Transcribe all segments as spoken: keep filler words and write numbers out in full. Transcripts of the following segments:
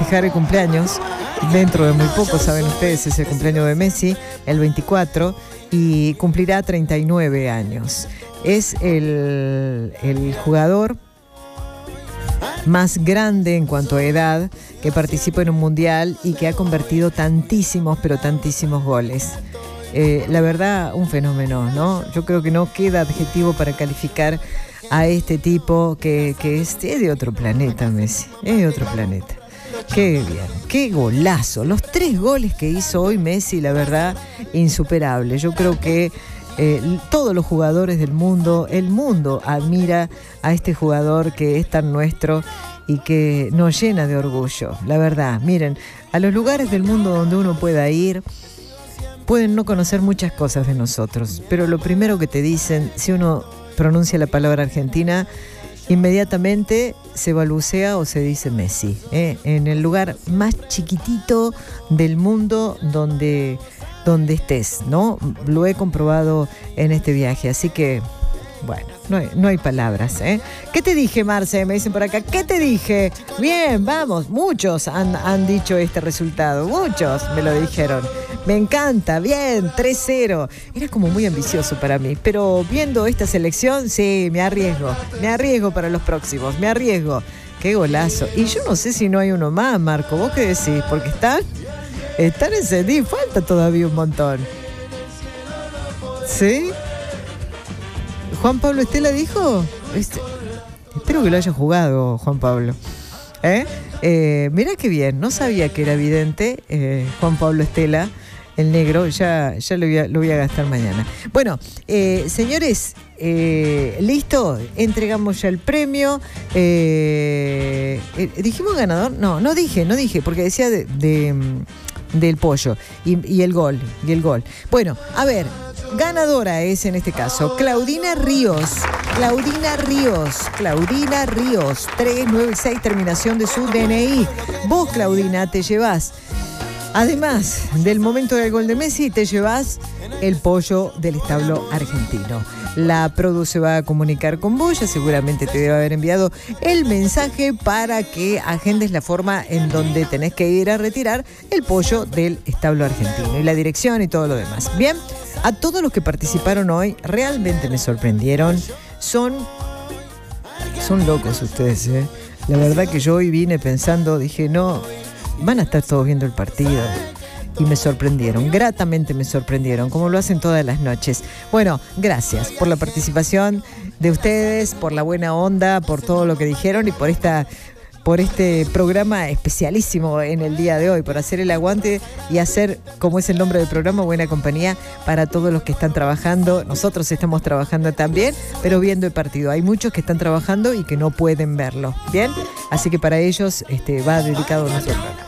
festejar el cumpleaños. Dentro de muy poco, saben ustedes, es el cumpleaños de Messi, el veinticuatro, y cumplirá treinta y nueve años. Es el, el jugador más grande en cuanto a edad que participa en un mundial y que ha convertido tantísimos, pero tantísimos goles. Eh, la verdad, un fenómeno, ¿no? Yo creo que no queda adjetivo para calificar a este tipo que, que es, es de otro planeta, Messi, es de otro planeta. Qué bien, qué golazo. Los tres goles que hizo hoy Messi, la verdad, insuperable. Yo creo que eh, todos los jugadores del mundo, el mundo admira a este jugador que es tan nuestro y que nos llena de orgullo. La verdad, miren, a los lugares del mundo donde uno pueda ir, pueden no conocer muchas cosas de nosotros, pero lo primero que te dicen, si uno pronuncia la palabra Argentina, inmediatamente se balbucea o se dice Messi, ¿eh? En el lugar más chiquitito del mundo donde, donde estés, ¿no? Lo he comprobado en este viaje, así que, bueno, no hay, no hay palabras, ¿eh? ¿Qué te dije, Marce? Me dicen por acá, ¿qué te dije? Bien, vamos, muchos han, han dicho este resultado, muchos me lo dijeron. Me encanta, bien, tres cero. Era como muy ambicioso para mí, pero viendo esta selección, sí, me arriesgo. Me arriesgo para los próximos, me arriesgo. Qué golazo. Y yo no sé si no hay uno más, Marco. ¿Vos qué decís? Porque están, están encendidos, falta todavía un montón. ¿Sí? ¿Juan Pablo Estela dijo? Este, espero que lo haya jugado, Juan Pablo. ¿Eh? Eh, mirá qué bien, no sabía que era vidente, eh, Juan Pablo Estela, el negro, ya, ya lo, voy a, lo voy a gastar mañana. Bueno, eh, señores, eh, listo, entregamos ya el premio. Eh, eh, ¿Dijimos ganador? No, no dije, no dije, porque decía de, de, del pollo y, y el gol, y el gol. Bueno, a ver, ganadora es en este caso Claudina Ríos. Claudina Ríos, Claudina Ríos, tres nueve seis, terminación de su D N I. Vos, Claudina, te llevás, además del momento del gol de Messi, te llevás el pollo del establo argentino. La produ se va a comunicar con vos, ya seguramente te debe haber enviado el mensaje para que agendes la forma en donde tenés que ir a retirar el pollo del establo argentino y la dirección y todo lo demás. Bien, a todos los que participaron hoy, realmente me sorprendieron. Son, son locos ustedes, ¿eh? La verdad que yo hoy vine pensando, dije, no, van a estar todos viendo el partido. Y me sorprendieron, gratamente me sorprendieron, como lo hacen todas las noches. Bueno, gracias por la participación de ustedes, por la buena onda, por todo lo que dijeron y por esta... por este programa especialísimo en el día de hoy, por hacer el aguante y hacer, como es el nombre del programa, buena compañía para todos los que están trabajando. Nosotros estamos trabajando también, pero viendo el partido. Hay muchos que están trabajando y que no pueden verlo, ¿bien? Así que para ellos este, va dedicado a nuestro programa.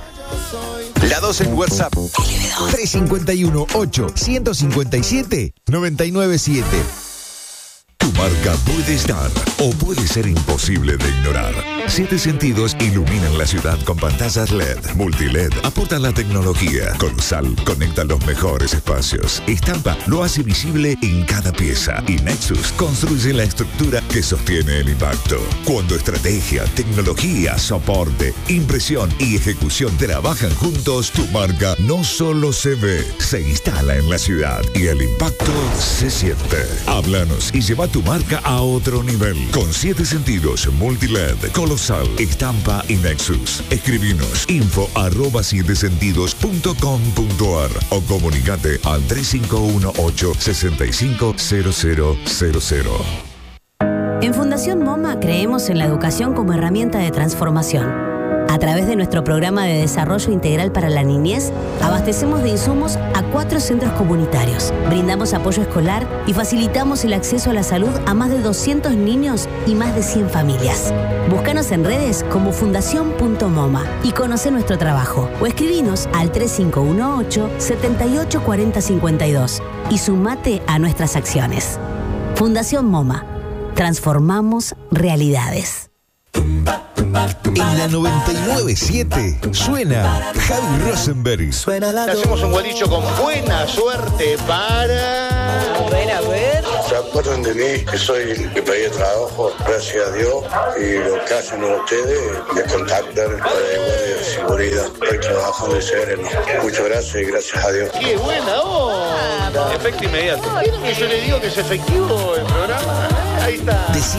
La dos en WhatsApp. tres cinco uno, ocho, uno cinco siete, nueve nueve siete. Tu marca puede estar o puede ser imposible de ignorar. Siete Sentidos iluminan la ciudad con pantallas L E D, multi-L E D, aportan la tecnología. Colosal conecta los mejores espacios. Estampa lo hace visible en cada pieza. Y Nexus construye la estructura que sostiene el impacto. Cuando estrategia, tecnología, soporte, impresión y ejecución trabajan juntos, tu marca no solo se ve, se instala en la ciudad y el impacto se siente. Háblanos y lleva tu marca a otro nivel. Con Siete Sentidos, multi-L E D, Colosal, Estampa y Nexus. Escribinos info arroba siete sentidos punto com punto ar o comunicate al tres cinco uno ocho, seis cinco cero cero cero cero. En Fundación MoMA creemos en la educación como herramienta de transformación. A través de nuestro programa de desarrollo integral para la niñez, abastecemos de insumos a cuatro centros comunitarios. Brindamos apoyo escolar y facilitamos el acceso a la salud a más de doscientos niños y más de cien familias. Búscanos en redes como fundación punto moma y conoce nuestro trabajo. O escribinos al tres cinco uno ocho, siete ocho cuatro cero cinco dos y sumate a nuestras acciones. Fundación MoMA. Transformamos realidades. En la noventa y nueve punto siete suena Javi Rosenberg. Suena la Hacemos un gualicho con buena suerte para... A ver, a ver. ¿Se acuerdan de mí? Que soy el que pedí trabajo, gracias a Dios. Y lo que hacen ustedes, me contactan para el guardia de seguridad. Estoy trabajando en Sereno. Muchas gracias y gracias a Dios. ¡Qué buena onda! Efecto inmediato. ¿Vieron que yo le digo que es efectivo el programa? Ahí está.